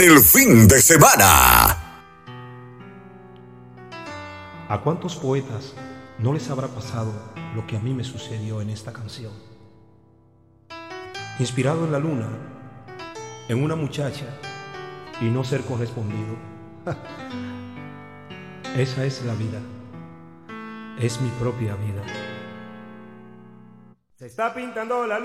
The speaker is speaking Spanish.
El fin de semana. ¿A cuántos poetas no les habrá pasado lo que a mí me sucedió en esta canción? Inspirado en la luna, en una muchacha y no ser correspondido. Esa es la vida, es mi propia vida. Se está pintando la